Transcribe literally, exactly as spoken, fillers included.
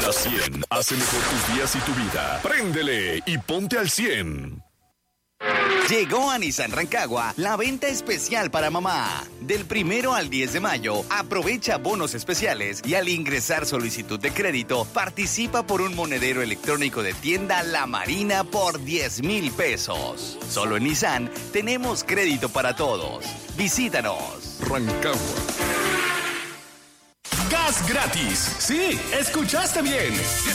La cien hace mejor tus días y tu vida. Préndele y ponte al cien. Llegó a Nissan Rancagua la venta especial para mamá. Del primero al diez de mayo, aprovecha bonos especiales y al ingresar solicitud de crédito, participa por un monedero electrónico de tienda La Marina por diez mil pesos. Solo en Nissan tenemos crédito para todos. Visítanos. Rancagua. Gas gratis. Sí, escuchaste bien.